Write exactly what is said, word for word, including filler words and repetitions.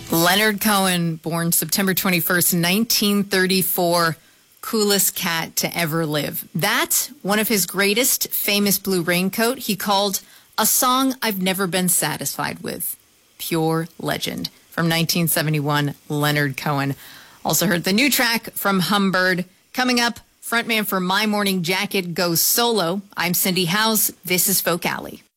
Leonard Cohen, born September twenty-first, nineteen thirty-four, coolest cat to ever live. That's one of his greatest famous Blue Raincoat he called A Song I've Never Been Satisfied With. Pure legend. From nineteen seventy-one, Leonard Cohen. Also heard the new track from Humbird. Coming up, frontman for My Morning Jacket goes solo. I'm Cindy Howes. This is Folk Alley.